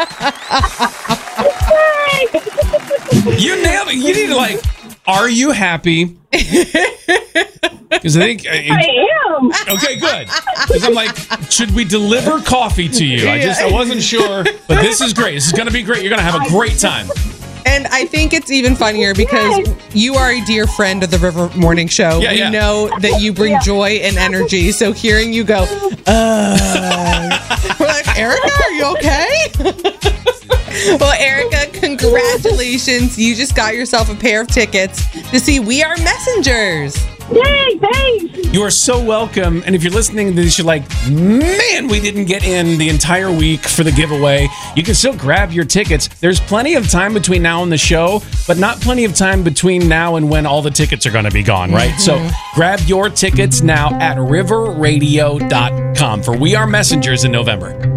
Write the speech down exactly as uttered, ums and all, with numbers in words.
You nailed it. You need to like, are you happy? Because I think I am. Okay, good. Because I'm like, should we deliver coffee to you? I just I wasn't sure, but this is great. This is going to be great. You're going to have a great time. And I think it's even funnier because Yes. you are a dear friend of the River Morning Show. Yeah, we yeah. know that you bring Yeah. joy and energy. So hearing you go, uh, we're like, Erica, are you okay? Well, Erica, congratulations. You just got yourself a pair of tickets to see We Are Messengers. Yay, thanks. You are so welcome. And if you're listening to this, you're like, man, we didn't get in the entire week for the giveaway. You can still grab your tickets. There's plenty of time between now and the show, but not plenty of time between now and when all the tickets are going to be gone, right? So grab your tickets now at river radio dot com for We Are Messengers in November.